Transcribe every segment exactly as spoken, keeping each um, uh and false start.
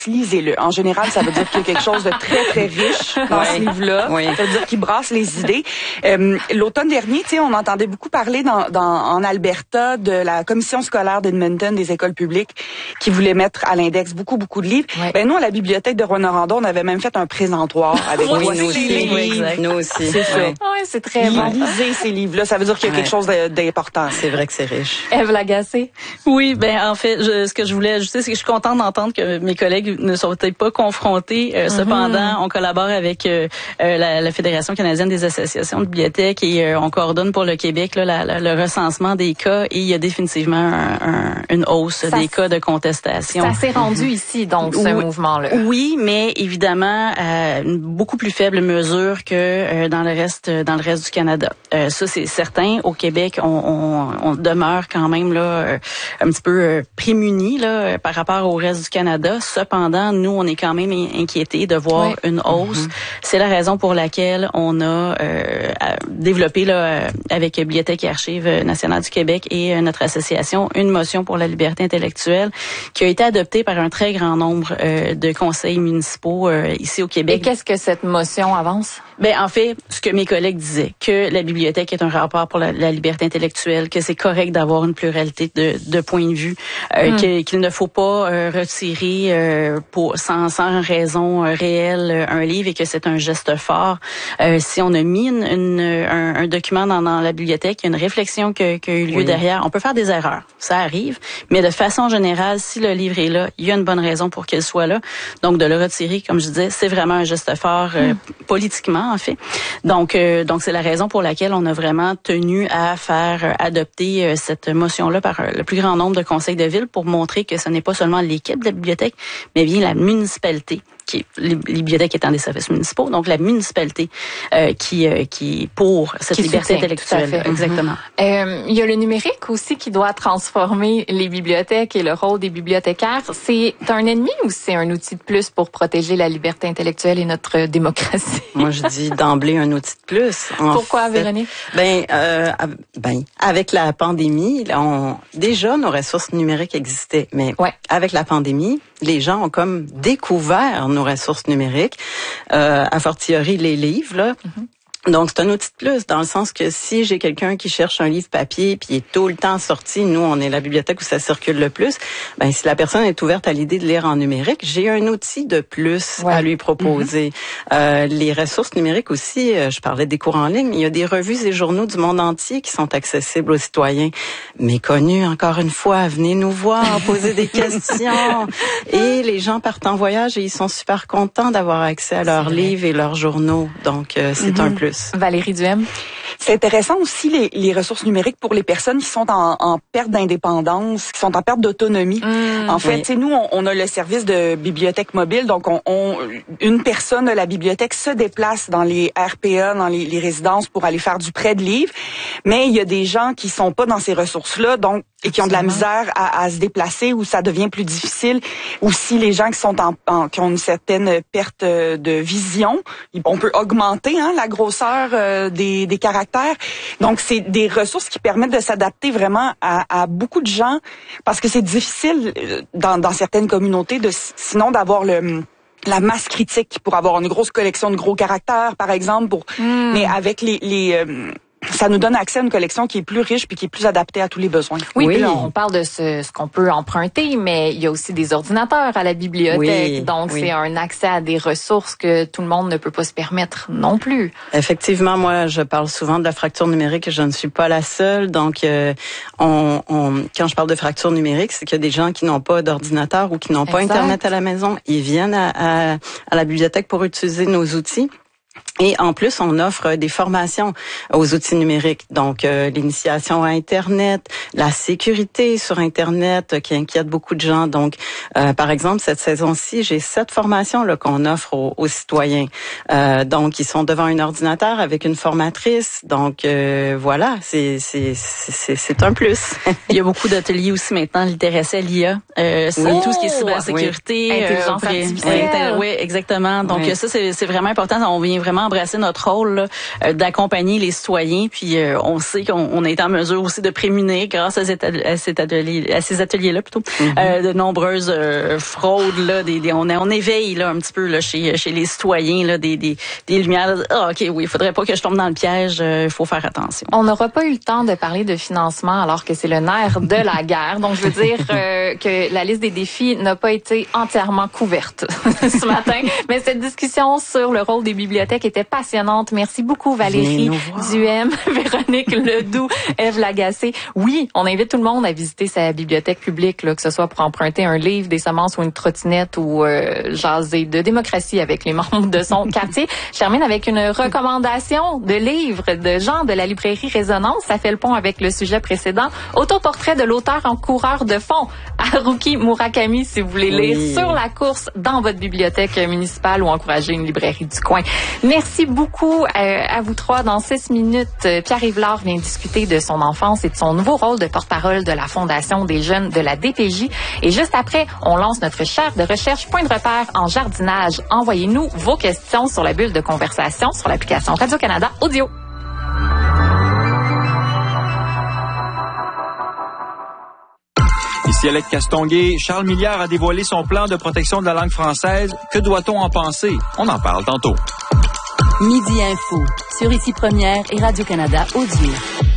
lisez-le. En général, ça veut dire qu'il y a quelque chose de très, très riche dans ouais. ce livre-là. Oui. Ça veut dire qu'il brasse les idées. Euh, l'automne dernier, tu sais, on entendait beaucoup parler dans, dans, en Alberta de la commission scolaire d'Edmonton des écoles publiques qui voulait mettre à l'index beaucoup, beaucoup de livres. Oui. Ben, nous, à la bibliothèque de Rwanda, on avait même fait un présentoir avec oui, nous aussi. livres. Oui, nous aussi. C'est ça. Oui, c'est très bon. Lisez ces livres-là. Ça veut dire qu'il y a quelque chose d'important. C'est vrai que c'est riche. Ève Lagacé. Oui, ben, en fait, je, ce que je voulais ajouter, c'est que je suis contente d'entendre que mes collègues ne sont peut-être pas confrontés. Euh, mm-hmm. Cependant, on collabore avec euh, la, la Fédération canadienne des associations de bibliothèques et euh, on coordonne pour le Québec là, la, la, le recensement des cas et il y a définitivement un, un, une hausse ça, des cas de contestation. Ça s'est rendu mm-hmm. ici, donc, ce oui, mouvement-là. Oui, mais évidemment, à une beaucoup plus faible mesure que euh, dans le reste dans le reste du Canada. Euh, ça, c'est certain. Au Québec, on, on, on demeure quand même là euh, un petit peu euh, prémunis là, par rapport au reste du Canada. Cependant, nous, on est quand même inquiétés de voir oui. une hausse. Mm-hmm. C'est la raison pour laquelle on a euh, développé là, avec Bibliothèque et Archives nationales du Québec et euh, notre association une motion pour la liberté intellectuelle qui a été adoptée par un très grand nombre euh, de conseils municipaux euh, ici au Québec. Et qu'est-ce que cette motion avance? Ben en fait, ce que mes collègues disaient, que la bibliothèque est un rapport pour la, la liberté intellectuelle, que c'est correct d'avoir une pluralité de, de points de vue, euh, mm. que, qu'il ne faut pas euh, retirer euh, pour sans, sans raison euh, réelle euh, un livre et que c'est un geste fort. Euh, si on a mis une, une, un, un document dans, dans la bibliothèque, il y a une réflexion qui a eu lieu oui. derrière. On peut faire des erreurs, ça arrive, mais de façon générale, si le livre est là, il y a une bonne raison pour qu'il soit là. Donc de le retirer, comme je disais, c'est vraiment un geste fort euh, mm. politiquement. En fait. Donc, euh, donc c'est la raison pour laquelle on a vraiment tenu à faire euh, adopter euh, cette motion-là par euh, le plus grand nombre de conseils de ville pour montrer que ce n'est pas seulement l'équipe de la bibliothèque, mais bien la municipalité, qui les bibliothèques étant des services municipaux, donc la municipalité euh, qui euh, qui pour cette qui liberté soutient, intellectuelle. Exactement. Euh, il y a le numérique aussi qui doit transformer les bibliothèques et le rôle des bibliothécaires. C'est un ennemi ou c'est un outil de plus pour protéger la liberté intellectuelle et notre démocratie? Moi, je dis d'emblée un outil de plus. Pourquoi, fait, Véronique? Ben, euh, ben, avec la pandémie, là, on, déjà nos ressources numériques existaient, mais ouais. avec la pandémie, les gens ont comme découvert nos ressources numériques, euh, a fortiori les livres, là. Mm-hmm. Donc, c'est un outil de plus, dans le sens que si j'ai quelqu'un qui cherche un livre papier puis il est tout le temps sorti, nous, on est la bibliothèque où ça circule le plus, ben si la personne est ouverte à l'idée de lire en numérique, j'ai un outil de plus ouais. à lui proposer. Mm-hmm. Euh, les ressources numériques aussi, euh, je parlais des cours en ligne, il y a des revues et journaux du monde entier qui sont accessibles aux citoyens. Méconnus, encore une fois, venez nous voir, poser des questions. Et les gens partent en voyage et ils sont super contents d'avoir accès à leurs livres et leurs journaux. Donc, euh, c'est mm-hmm. un plus. Valérie Duhem. C'est intéressant aussi les, les ressources numériques pour les personnes qui sont en, en perte d'indépendance, qui sont en perte d'autonomie. Mmh, en fait, oui. nous, on, on a le service de bibliothèque mobile, donc on, on, une personne de la bibliothèque se déplace dans les R P A, dans les, les résidences pour aller faire du prêt de livres, mais il y a des gens qui sont pas dans ces ressources-là, donc et qui ont de la misère à, à se déplacer, où ça devient plus difficile. Aussi, les gens qui sont en, en qui ont une certaine perte de vision, on peut augmenter hein, la grosseur euh, des, des caractères. Donc, c'est des ressources qui permettent de s'adapter vraiment à, à beaucoup de gens, parce que c'est difficile dans, dans certaines communautés de sinon d'avoir le la masse critique pour avoir une grosse collection de gros caractères, par exemple. Pour mm. mais avec les les euh, ça nous donne accès à une collection qui est plus riche puis qui est plus adaptée à tous les besoins. Oui, oui. Puis là, on parle de ce, ce qu'on peut emprunter, mais il y a aussi des ordinateurs à la bibliothèque. Oui, donc, oui. c'est un accès à des ressources que tout le monde ne peut pas se permettre non plus. Effectivement, moi, je parle souvent de la fracture numérique et je ne suis pas la seule. Donc, euh, on, on, quand je parle de fracture numérique, c'est qu'il y a des gens qui n'ont pas d'ordinateur ou qui n'ont pas Internet à la maison. Ils viennent à, à, à la bibliothèque pour utiliser nos outils. Et en plus, on offre des formations aux outils numériques. Donc, euh, l'initiation à Internet, la sécurité sur Internet euh, qui inquiète beaucoup de gens. Donc, euh, par exemple, cette saison-ci, j'ai sept formations là qu'on offre aux, aux citoyens. Euh, donc, ils sont devant un ordinateur avec une formatrice. Donc, euh, voilà, c'est c'est c'est c'est un plus. Il y a beaucoup d'ateliers aussi maintenant littératie à l'I A. Euh, c'est oui. tout ce qui est cybersécurité, oui. intelligence euh, artificielle. Oui, exactement. Donc, oui. ça, c'est c'est vraiment important. On vient vraiment embrassé notre rôle là, euh, d'accompagner les citoyens. Puis euh, on sait qu'on on est en mesure aussi de prémunir grâce à, cet, à, cet atelier, à ces ateliers-là plutôt, mm-hmm. euh, de nombreuses euh, fraudes. Là, des, des, on, on éveille là un petit peu là chez chez les citoyens là des des, des lumières. Ah, ok, oui, il faudrait pas que je tombe dans le piège. Il euh, faut faire attention. On n'aura pas eu le temps de parler de financement alors que c'est le nerf de la guerre. Donc je veux dire euh, que la liste des défis n'a pas été entièrement couverte ce matin. Mais cette discussion sur le rôle des bibliothèques était passionnante. Merci beaucoup Valérie Duhem, Véronique Ledoux, Ève Lagacé. Oui, on invite tout le monde à visiter sa bibliothèque publique, là, que ce soit pour emprunter un livre, des semences ou une trottinette ou euh, jaser de démocratie avec les membres de son quartier. Je termine avec une recommandation de livre de Jean de la librairie Résonance. Ça fait le pont avec le sujet précédent. Autoportrait de l'auteur en coureur de fond, Haruki Murakami, si vous voulez lire oui. sur la course dans votre bibliothèque municipale ou encourager une librairie du coin. Merci beaucoup euh, à vous trois. Dans six minutes, Pierre Yvelard vient discuter de son enfance et de son nouveau rôle de porte-parole de la Fondation des jeunes de la D P J. Et juste après, on lance notre chef de recherche Point de repère en jardinage. Envoyez-nous vos questions sur la bulle de conversation sur l'application Radio-Canada Audio. Ici Alec Castonguay. Charles Milliard a dévoilé son plan de protection de la langue française. Que doit-on en penser? On en parle tantôt. Midi Info, sur Ici Première et Radio-Canada Audio.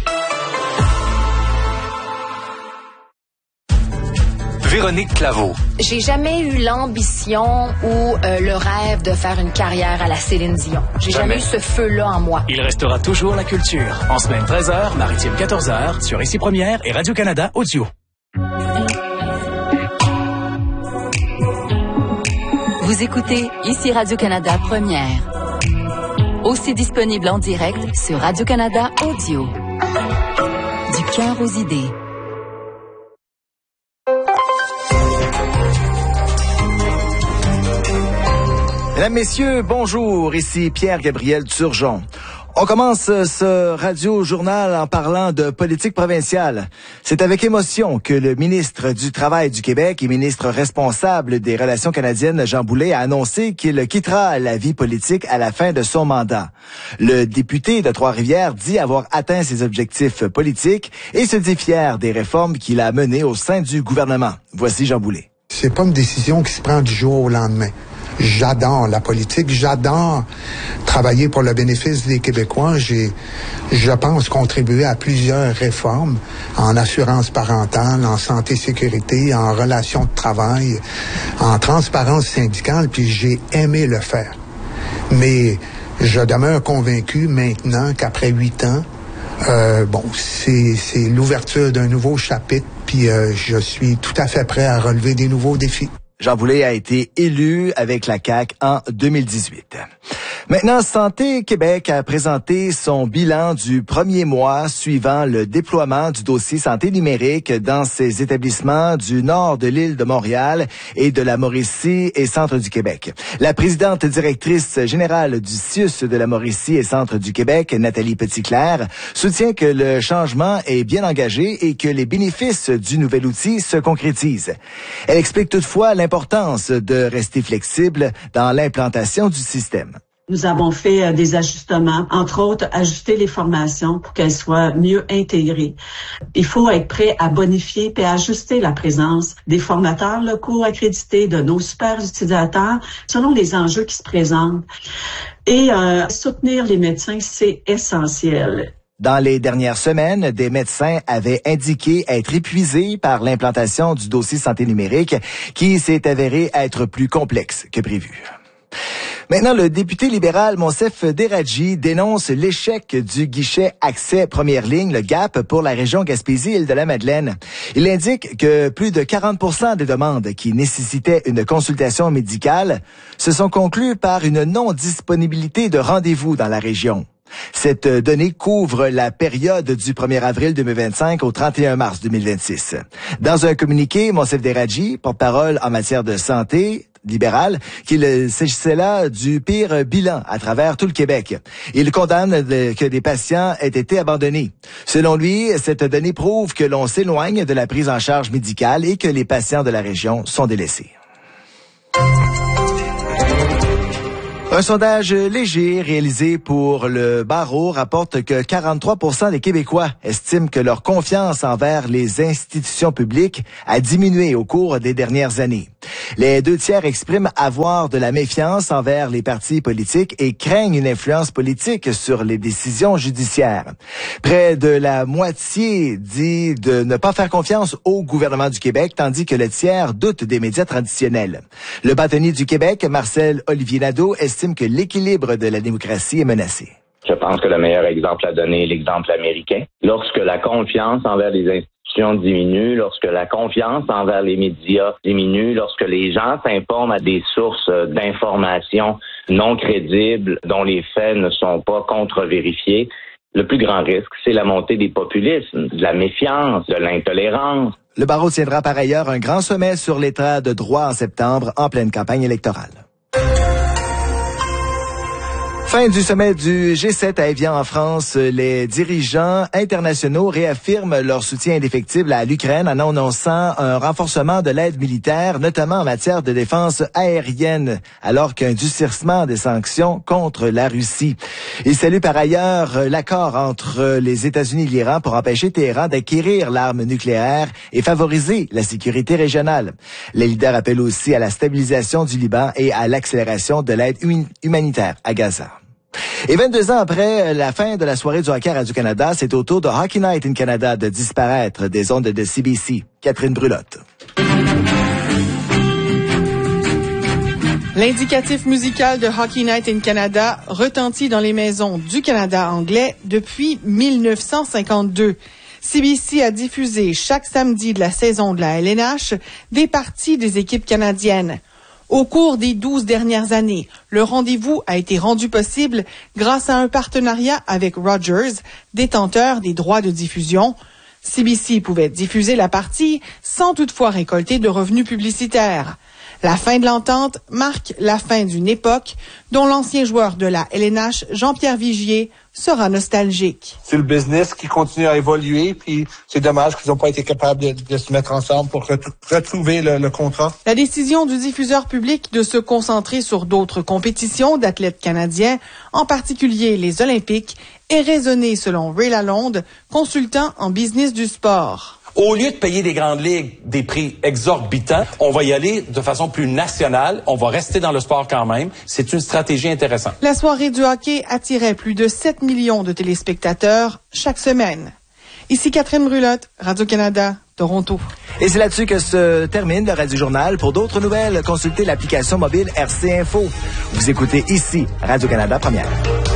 Véronique Claveau. J'ai jamais eu l'ambition ou euh, le rêve de faire une carrière à la Céline Dion. J'ai jamais, jamais eu ce feu-là en moi. Il restera toujours la culture. En semaine treize heures, maritime quatorze heures, sur Ici Première et Radio-Canada Audio. Vous écoutez Ici Radio-Canada Première. Aussi disponible en direct sur Radio-Canada Audio. Du cœur aux idées. Mesdames, Messieurs, bonjour. Ici Pierre-Gabriel Turgeon. On commence ce radio-journal en parlant de politique provinciale. C'est avec émotion que le ministre du Travail du Québec et ministre responsable des Relations canadiennes, Jean Boulet, a annoncé qu'il quittera la vie politique à la fin de son mandat. Le député de Trois-Rivières dit avoir atteint ses objectifs politiques et se dit fier des réformes qu'il a menées au sein du gouvernement. Voici Jean Boulet. C'est pas une décision qui se prend du jour au lendemain. J'adore la politique, j'adore travailler pour le bénéfice des Québécois. J'ai, je pense, contribué à plusieurs réformes en assurance parentale, en santé-sécurité, en relations de travail, en transparence syndicale, puis j'ai aimé le faire. Mais je demeure convaincu maintenant qu'après huit ans, euh, bon, c'est, c'est l'ouverture d'un nouveau chapitre, puis euh, je suis tout à fait prêt à relever des nouveaux défis. Jean Boulet a été élu avec la C A Q en deux mille dix-huit. Maintenant, Santé Québec a présenté son bilan du premier mois suivant le déploiement du dossier santé numérique dans ses établissements du nord de l'île de Montréal et de la Mauricie et centre du Québec. La présidente directrice générale du C I U S de la Mauricie et centre du Québec, Nathalie Petitclerc, soutient que le changement est bien engagé et que les bénéfices du nouvel outil se concrétisent. Elle explique toutefois l'importance de rester flexible dans l'implantation du système. Nous avons fait euh, des ajustements, entre autres, ajuster les formations pour qu'elles soient mieux intégrées. Il faut être prêt à bonifier et à ajuster la présence des formateurs locaux accrédités, de nos super utilisateurs, selon les enjeux qui se présentent. Et euh, soutenir les médecins, c'est essentiel. Dans les dernières semaines, des médecins avaient indiqué être épuisés par l'implantation du dossier santé numérique qui s'est avéré être plus complexe que prévu. Maintenant, le député libéral Monsef Deradji dénonce l'échec du guichet accès première ligne, le G A P, pour la région Gaspésie-Île-de-la-Madeleine. Il indique que plus de quarante pour cent des demandes qui nécessitaient une consultation médicale se sont conclues par une non-disponibilité de rendez-vous dans la région. Cette donnée couvre la période du premier avril deux mille vingt-cinq au trente et un mars deux mille vingt-six. Dans un communiqué, Monsef Deradji, porte-parole en matière de santé libéral, qu'il s'agissait là du pire bilan à travers tout le Québec. Il condamne de, que des patients aient été abandonnés. Selon lui, cette donnée prouve que l'on s'éloigne de la prise en charge médicale et que les patients de la région sont délaissés. Un sondage léger réalisé pour le barreau rapporte que quarante-trois pour cent des Québécois estiment que leur confiance envers les institutions publiques a diminué au cours des dernières années. Les deux tiers expriment avoir de la méfiance envers les partis politiques et craignent une influence politique sur les décisions judiciaires. Près de la moitié dit de ne pas faire confiance au gouvernement du Québec, tandis que le tiers doute des médias traditionnels. Le bâtonnier du Québec, Marcel Olivier Nadeau, estime que l'équilibre de la démocratie est menacé. Je pense que le meilleur exemple à donner est l'exemple américain. Lorsque la confiance envers les institutions diminue, lorsque la confiance envers les médias diminue, lorsque les gens s'informent à des sources d'informations non crédibles, dont les faits ne sont pas contre-vérifiés, le plus grand risque, c'est la montée des populismes, de la méfiance, de l'intolérance. Le barreau tiendra par ailleurs un grand sommet sur l'état de droit en septembre, en pleine campagne électorale. Fin du sommet du G sept à Évian en France, les dirigeants internationaux réaffirment leur soutien indéfectible à l'Ukraine en annonçant un renforcement de l'aide militaire, notamment en matière de défense aérienne, alors qu'un durcissement des sanctions contre la Russie. Ils saluent par ailleurs l'accord entre les États-Unis et l'Iran pour empêcher Téhéran d'acquérir l'arme nucléaire et favoriser la sécurité régionale. Les leaders appellent aussi à la stabilisation du Liban et à l'accélération de l'aide humanitaire à Gaza. Et vingt-deux ans après la fin de la soirée du hockey à Radio-Canada, c'est au tour de Hockey Night in Canada de disparaître des ondes de C B C. Catherine Brulotte. L'indicatif musical de Hockey Night in Canada retentit dans les maisons du Canada anglais depuis mille neuf cent cinquante-deux. C B C a diffusé chaque samedi de la saison de la L N H des parties des équipes canadiennes. Au cours des douze dernières années, le rendez-vous a été rendu possible grâce à un partenariat avec Rogers, détenteur des droits de diffusion. C B C pouvait diffuser la partie sans toutefois récolter de revenus publicitaires. La fin de l'entente marque la fin d'une époque dont l'ancien joueur de la L N H, Jean-Pierre Vigier, sera nostalgique. C'est le business qui continue à évoluer, puis c'est dommage qu'ils n'ont pas été capables de, de se mettre ensemble pour ret- retrouver le, le contrat. La décision du diffuseur public de se concentrer sur d'autres compétitions d'athlètes canadiens, en particulier les Olympiques, est raisonnée selon Ray Lalonde, consultant en business du sport. Au lieu de payer des grandes ligues des prix exorbitants, on va y aller de façon plus nationale. On va rester dans le sport quand même. C'est une stratégie intéressante. La soirée du hockey attirait plus de sept millions de téléspectateurs chaque semaine. Ici Catherine Brulotte, Radio-Canada, Toronto. Et c'est là-dessus que se termine le Radio Journal. Pour d'autres nouvelles, consultez l'application mobile R C Info. Vous écoutez ici Radio-Canada Première.